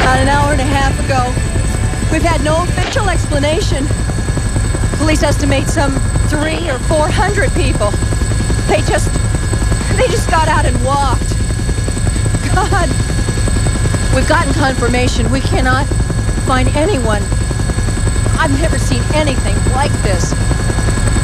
About an hour and a half ago. We've had no official explanation. Police estimate some 300 or 400 people. They just got out and walked. God. We've gotten confirmation. We cannot find anyone. I've never seen anything like this.